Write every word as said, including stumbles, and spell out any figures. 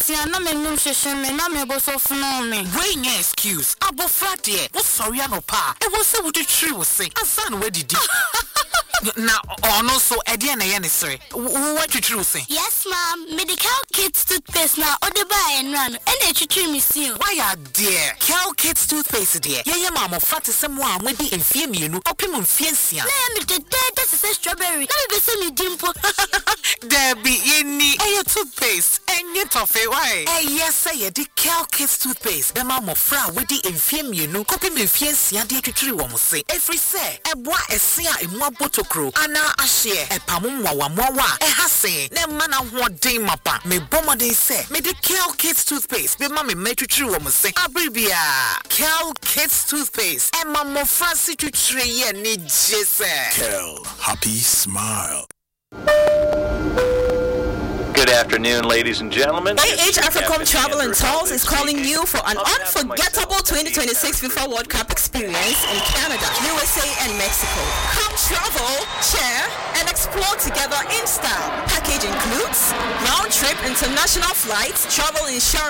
nsia na menum hwehwe me na me boso funo me. We nya excuse. Abofra de, wo sorry anopa. E wo se wo de twiri wo se. Asan we didi. Na ono so e de na ye ne sere. Wo twitwiri wo se. Yes ma'am, medical kids toothpaste na odeba enra no. E na twitwiri me si. Why are there? Kel Kids toothpaste de. Ye ye ma mo fat se mo a mo di enfie mienu. Opim enfie nsia. Na me de de se strawberry. Na me be se me dimpo. Debbie yeni e toothpaste. Enye tofe why? Eh yes say the Kel Kids toothpaste. Be ma mo fra we di enfie mienu. Opim enfie nsia de twitwiri wo mo se. Every say e boa ese a emu abotokro. Ana ahye e pamumwa wa mwa e hase. Na ma na hoden mapa. Me bomodin say me the Kel Kids toothpaste. Be ma me metwitwiri wo mo se. Abribia Kel Kids toothpaste. E ma mo fra si twitwiri ye ni jese. Kel, happy smile. Good afternoon, ladies and gentlemen. A H Africom Travel and Tours is calling you for an unforgettable twenty twenty-six FIFA World Cup experience in Canada, U S A, and Mexico. Come travel, share, and explore together in style. Package includes round-trip international flights, travel insurance,